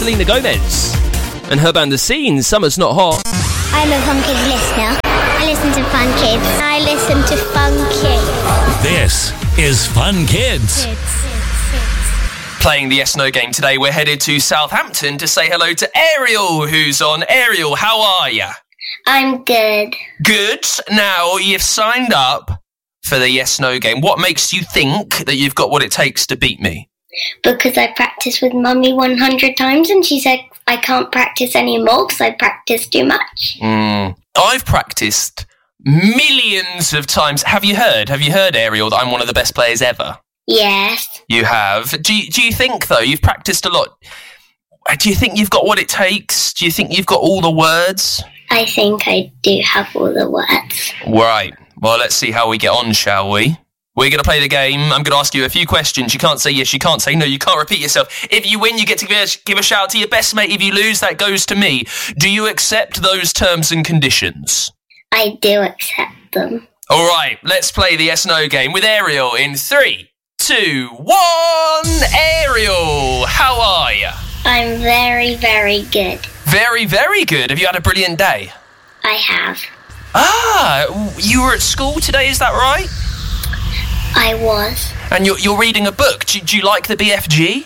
Selena Gomez and her band The Scene, Summer's Not Hot. I'm a Fun Kids listener. I listen to Fun Kids. I listen to Fun Kids. This is Fun Kids. Playing the Yes No game today, we're headed to Southampton to say hello to Ariel, who's on. Ariel, how are you? I'm good. Good. Now, you've signed up for the Yes No game. What makes you think that you've got what it takes to beat me? Because I practiced with Mummy 100 times and she said I can't practice anymore because I practiced too much. I've practiced millions of times. Have you heard, Ariel, that I'm one of the best players ever? Yes. You have. Do you think, though, you've practiced a lot, do you think you've got what it takes? Do you think you've got all the words? I think I do have all the words. Right. Well, let's see how we get on, shall we? We're going to play the game. I'm going to ask you a few questions. You can't say yes, you can't say no, you can't repeat yourself. If you win, you get to give a shout to your best mate. If you lose, that goes to me. Do you accept those terms and conditions? I do accept them. All right, let's play the Yes No game with Ariel in 3, 2, 1. Ariel, how are you? I'm very, very good. Very, very good. Have you had a brilliant day? I have. You were at school today, is that right? I was. And you're reading a book. Do you like the BFG?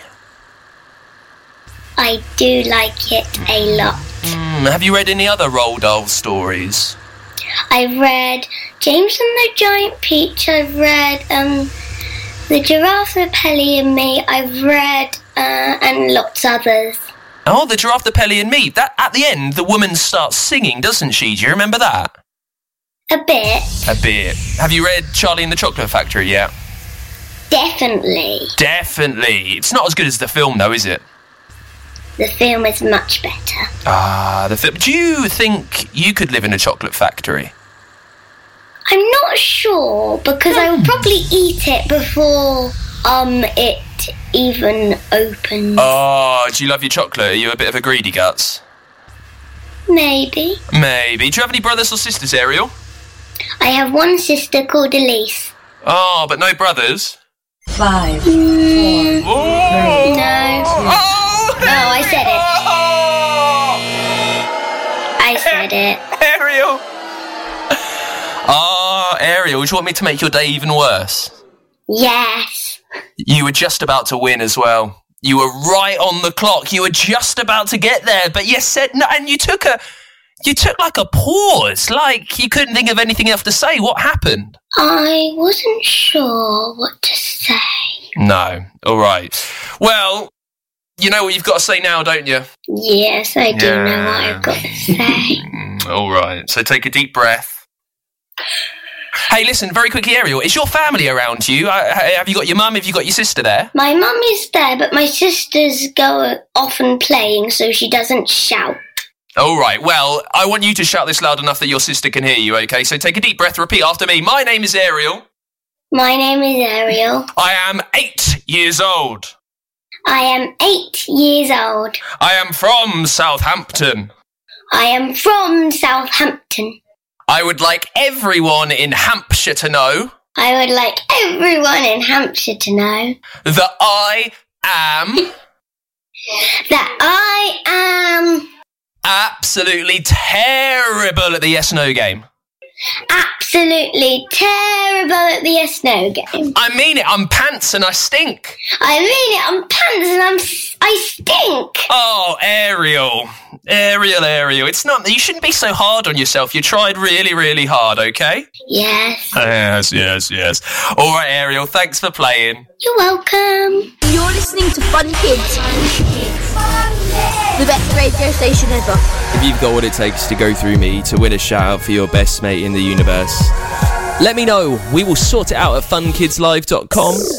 I do like it a lot. Have you read any other Roald Dahl stories? I've read James and the Giant Peach. I've read The Giraffe, the Pelly and Me. I've read and lots others. Oh, The Giraffe, the Pelly and Me. That at the end, the woman starts singing, doesn't she? Do you remember that? A bit. A bit. Have you read Charlie and the Chocolate Factory yet? Definitely. Definitely. It's not as good as the film, though, is it? The film is much better. The film. Do you think you could live in a chocolate factory? I'm not sure, because I would probably eat it before it even opens. Oh, do you love your chocolate? Are you a bit of a greedy guts? Maybe. Maybe. Do you have any brothers or sisters, Ariel? I have one sister called Elise. Oh, but no brothers? 5, 4, 3. No. Oh, I said it. I said it. Ariel. Ariel, do you want me to make your day even worse? Yes. You were just about to win as well. You were right on the clock. You were just about to get there, but you said no, and you took like a pause, like you couldn't think of anything else to say. What happened? I wasn't sure what to say. No. All right. Well, you know what you've got to say now, don't you? Yes, I do know what I've got to say. All right. So take a deep breath. Hey, listen, very quickly, Ariel, is your family around you? Have you got your mum? Have you got your sister there? My mum is there, but my sisters go often playing, so she doesn't shout. All right, well, I want you to shout this loud enough that your sister can hear you, okay? So take a deep breath, repeat after me. My name is Ariel. My name is Ariel. I am 8 years old. I am 8 years old. I am from Southampton. I am from Southampton. I would like everyone in Hampshire to know. I would like everyone in Hampshire to know. That I am... That I am... absolutely terrible at the Yes No game. Absolutely terrible at the Yes No game. I mean it, I'm pants and I stink. I mean it, I'm pants and I stink. Oh, Ariel. Ariel. It's not, you shouldn't be so hard on yourself. You tried really, really hard, okay? Yes. Yes. All right, Ariel, thanks for playing. You're welcome. You're listening to Fun Kids. The best radio station ever. If you've got what it takes to go through me to win a shout out for your best mate in the universe, let me know. We will sort it out at funkidslive.com.